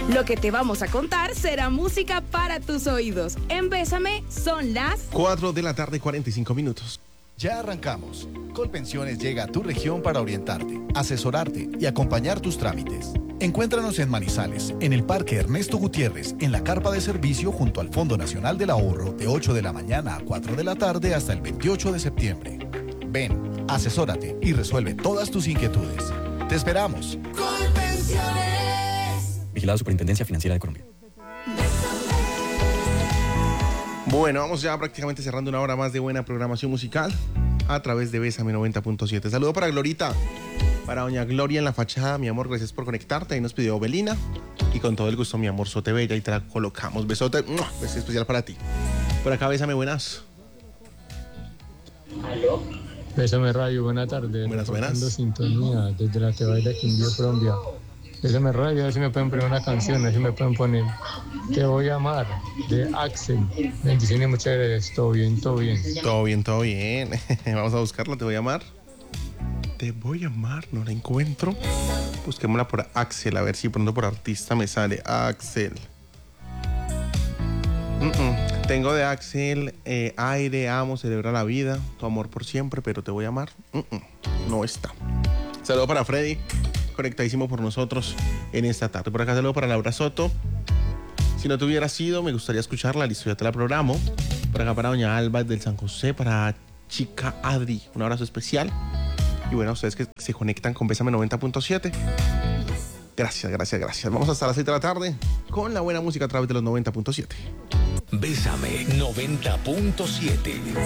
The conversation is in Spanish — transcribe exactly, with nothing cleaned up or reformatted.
Lo que te vamos a contar será música para tus oídos. En Bésame son las cuatro de la tarde, cuarenta y cinco minutos. Ya arrancamos. Colpensiones llega a tu región para orientarte, asesorarte y acompañar tus trámites. Encuéntranos en Manizales, en el Parque Ernesto Gutiérrez, en la carpa de servicio junto al Fondo Nacional del Ahorro, de ocho de la mañana a cuatro de la tarde hasta el veintiocho de septiembre. Ven, asesórate y resuelve todas tus inquietudes. ¡Te esperamos! Colpensiones. Vigilado Superintendencia Financiera de Colombia. Bueno, vamos ya prácticamente cerrando una hora más de buena programación musical a través de Bésame noventa punto siete. Saludo para Glorita, para doña Gloria en la fachada. Mi amor, gracias por conectarte. Ahí nos pidió Belina. Y con todo el gusto, mi amor, Sote Bella. Y te la colocamos. Besote, beso especial para ti. Por acá, Bésame, buenas. ¿Aló? Bésame Radio, buena tarde. Buenas, buenas. Sintonía desde la Tebaida, Quindío, Colombia. Bésame Radio, a ver si me pueden poner una canción, a ver si me pueden poner Te Voy a Amar, de Axel. Bendiciones, muchas gracias. Todo bien, todo bien. Todo bien, todo bien. Vamos a buscarla, Te Voy a Amar. Te Voy a Amar, no la encuentro. Busquémosla por Axel, a ver si pronto por artista me sale. Axel. Mm-mm. Tengo de Axel eh, Aire, Amo, Celebra la Vida, Tu Amor por Siempre, pero Te Voy a Amar. Mm-mm. No está. Saludo para Freddy, conectadísimo por nosotros en esta tarde. Por acá saludo para Laura Soto. Si no te hubiera sido, me gustaría escucharla, listo, ya te la programo. Por acá para doña Alba del San José, para Chica Adri, un abrazo especial. Y bueno, ustedes que se conectan con Bésame noventa punto siete. Gracias, gracias, gracias. Vamos hasta las seis de la tarde con la buena música a través de los noventa punto siete. Bésame noventa punto siete.